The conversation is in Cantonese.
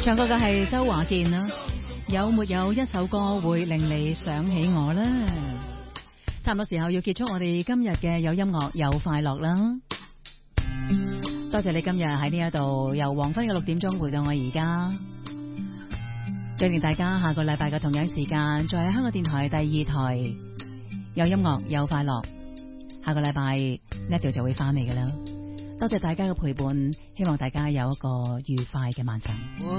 唱歌嘅係周華健啦，有沒有一首歌會令你想起我呢？差唔多時候要結束我哋今日嘅有音樂有快樂啦。多謝你今日喺呢一度由黃昏嘅6點鐘回到我而家，歡迎大家下個禮拜嘅同樣時間再喺香港電台第2台有音樂有快樂。下個禮拜呢度就會翻嚟㗎啦。多謝大家嘅陪伴，希望大家有一個愉快嘅晚上。